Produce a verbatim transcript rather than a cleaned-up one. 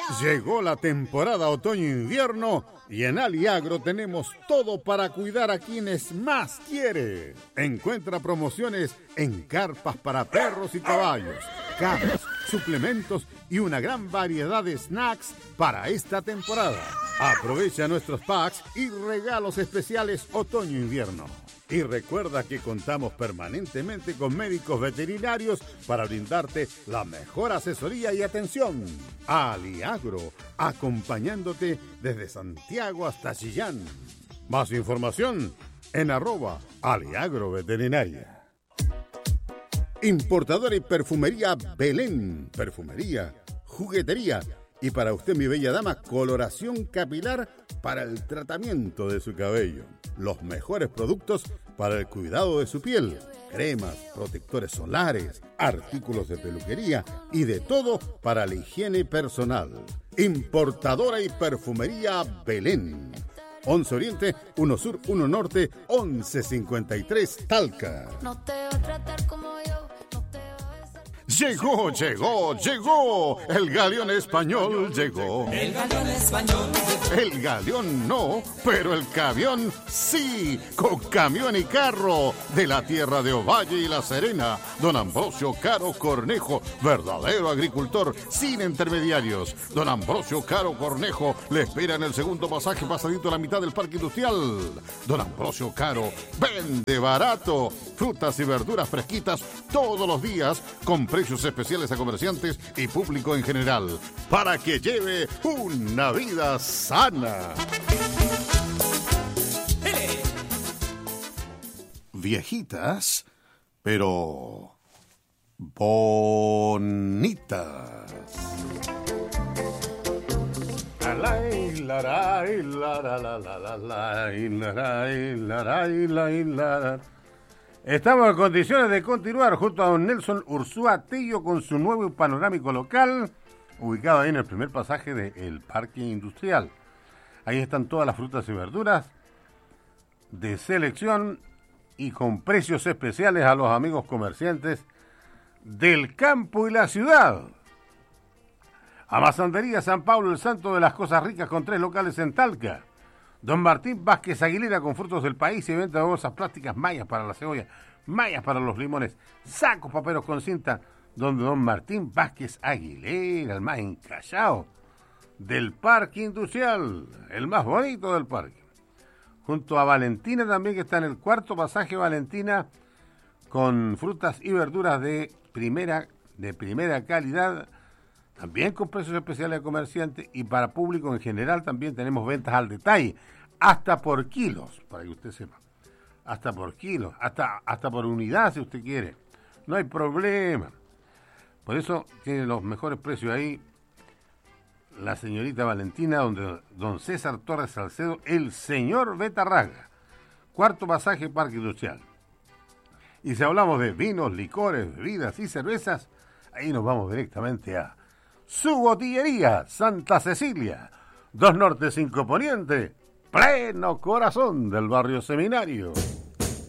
Llegó la temporada otoño-invierno y en Aliagro tenemos todo para cuidar a quienes más quiere. Encuentra promociones en carpas para perros y caballos, camas, suplementos y una gran variedad de snacks para esta temporada. Aprovecha nuestros packs y regalos especiales otoño-invierno. Y recuerda que contamos permanentemente con médicos veterinarios para brindarte la mejor asesoría y atención. Aliagro, acompañándote desde Santiago hasta Chillán. Más información en arroba Aliagro Veterinaria. Importadora y perfumería Belén. Perfumería, juguetería y para usted, mi bella dama, coloración capilar para el tratamiento de su cabello. Los mejores productos para el cuidado de su piel. Cremas, protectores solares, artículos de peluquería y de todo para la higiene personal. Importadora y perfumería Belén. once Oriente, uno Sur, uno Norte, once cincuenta y tres Talca. No te va a tratar como yo. Llegó, llegó, llegó. El galeón español llegó. El galeón español llegó. El galeón no, pero el camión sí. Con camión y carro de la tierra de Ovalle y La Serena. Don Ambrosio Caro Cornejo, verdadero agricultor sin intermediarios. Don Ambrosio Caro Cornejo le espera en el segundo pasaje pasadito a la mitad del parque industrial. Don Ambrosio Caro vende barato. Frutas y verduras fresquitas todos los días con precios especiales a comerciantes y público en general, para que lleve una vida sana. ¡Hele! Viejitas, pero bonitas. Estamos en condiciones de continuar junto a don Nelson Ursúa Tello con su nuevo panorámico local, ubicado ahí en el primer pasaje del Parque Industrial. Ahí están todas las frutas y verduras de selección y con precios especiales a los amigos comerciantes del campo y la ciudad. Amasandería San Pablo, el santo de las cosas ricas, con tres locales en Talca. Don Martín Vázquez Aguilera con frutos del país y venta de bolsas plásticas, mallas para la cebolla, mallas para los limones, sacos paperos con cinta, donde don Martín Vázquez Aguilera, el más encallado del Parque Industrial, el más bonito del parque. Junto a Valentina también, que está en el cuarto pasaje Valentina, con frutas y verduras de primera, de primera calidad, también con precios especiales a comerciantes y para público en general. También tenemos ventas al detalle, hasta por kilos, para que usted sepa. Hasta por kilos, hasta, hasta por unidad si usted quiere. No hay problema. Por eso tiene los mejores precios ahí la señorita Valentina, donde don César Torres Salcedo, el señor Betarraga. Cuarto pasaje Parque Industrial. Y si hablamos de vinos, licores, bebidas y cervezas, ahí nos vamos directamente a su botillería Santa Cecilia, dos Norte, cinco Poniente, pleno corazón del barrio Seminario.